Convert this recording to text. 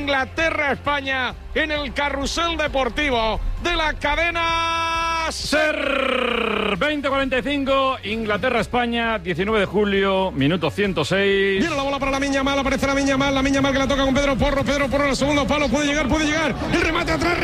Inglaterra-España en el carrusel deportivo de la cadena SER. 20:45, Inglaterra-España, 19 de julio, minuto 106. Viene la bola para Lamine Yamal, aparece Lamine Yamal que la toca con Pedro Porro en el segundo palo, puede llegar, el remate atrás,